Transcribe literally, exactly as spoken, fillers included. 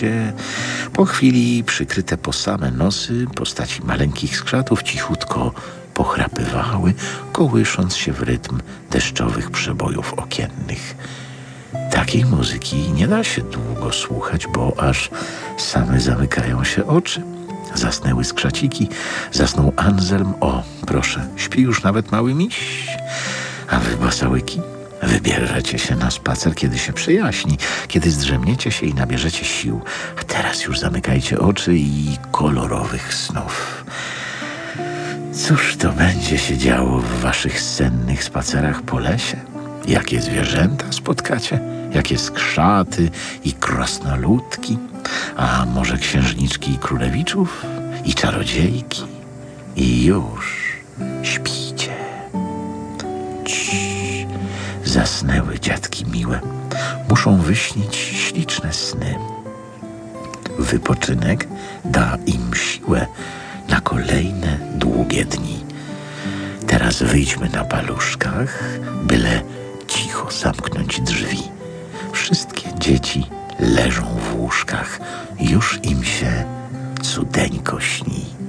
Po chwili przykryte po same nosy postaci maleńkich skrzatów cichutko pochrapywały, kołysząc się w rytm deszczowych przebojów okiennych. Takiej muzyki nie da się długo słuchać, bo aż same zamykają się oczy. Zasnęły skrzaciki, zasnął Anselm. O, proszę, śpi już nawet mały miś. A wy, basałyki, wybierzecie się na spacer, kiedy się przyjaśni, kiedy zdrzemniecie się i nabierzecie sił. A teraz już zamykajcie oczy i kolorowych snów. Cóż to będzie się działo w waszych sennych spacerach po lesie? Jakie zwierzęta spotkacie? Jakie skrzaty i krasnoludki? A może księżniczki i królewiczów? I czarodziejki? I już śpicie. Cii, zasnęły dziadki miłe. Muszą wyśnić śliczne sny. Wypoczynek da im siłę na kolejne długie dni. Teraz wyjdźmy na paluszkach, byle cicho zamknąć drzwi. Wszystkie dzieci leżą w łóżkach. Już im się cudeńko śni.